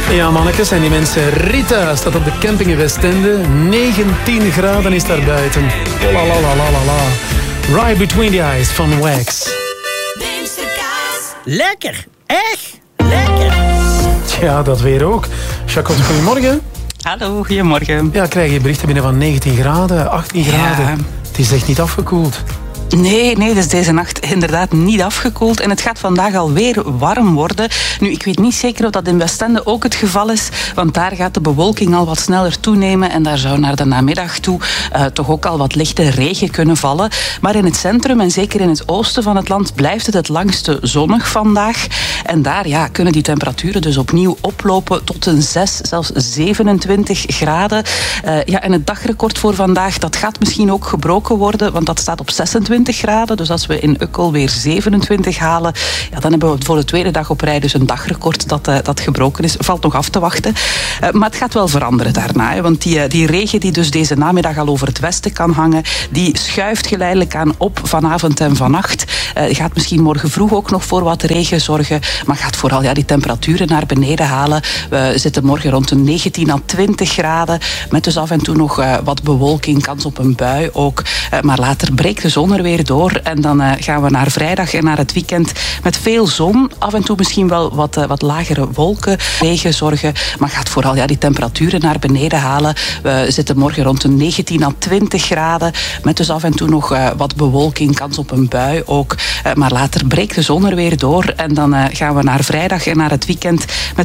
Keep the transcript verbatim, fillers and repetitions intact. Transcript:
Ja, mannetjes, en die mensen. Rita staat op de camping in Westende. negentien graden is daar buiten. Oh la la la la la la. Right Between the Eyes van Wax. Lekker, echt lekker. Ja, dat weer ook. Jacques, goedemorgen. Hallo, goedemorgen. Ja, krijg je berichten binnen van negentien graden, achttien graden. Ja. Het is echt niet afgekoeld. Nee, nee, dus deze nacht inderdaad niet afgekoeld. En het gaat vandaag alweer warm worden. Nu, ik weet niet zeker of dat in Westende ook het geval is, want daar gaat de bewolking al wat sneller toenemen en daar zou naar de namiddag toe uh, toch ook al wat lichte regen kunnen vallen. Maar in het centrum en zeker in het oosten van het land blijft het het langste zonnig vandaag. En daar ja, kunnen die temperaturen dus opnieuw oplopen tot een zes, zelfs zevenentwintig graden. Uh, ja, en het dagrecord voor vandaag, dat gaat misschien ook gebroken worden, want dat staat op zesentwintig graden. Dus als we in Ukkel weer zevenentwintig halen, ja, dan hebben we voor de tweede dag op rij dus een dagrecord dat, uh, dat gebroken is. Valt nog af te wachten. Uh, maar het gaat wel veranderen daarna. Hè, want die, uh, die regen die dus deze namiddag al over het westen kan hangen, die schuift geleidelijk aan op vanavond en vannacht. Uh, gaat misschien morgen vroeg ook nog voor wat regen zorgen, maar gaat vooral ja, die temperaturen naar beneden halen. We zitten morgen rond de negentien à twintig graden, met dus af en toe nog uh, wat bewolking, kans op een bui ook. Uh, maar later breekt de zon er weer door en dan uh, gaan we naar vrijdag en naar het weekend met veel zon. Af en toe misschien wel wat, uh, wat lagere wolken, regen zorgen, maar gaat vooral ja, die temperaturen naar beneden halen. We zitten morgen rond de negentien à twintig graden, met dus af en toe nog uh, wat bewolking, kans op een bui ook. Uh, maar later breekt de zon er weer door en dan uh, gaan we naar vrijdag en naar het weekend met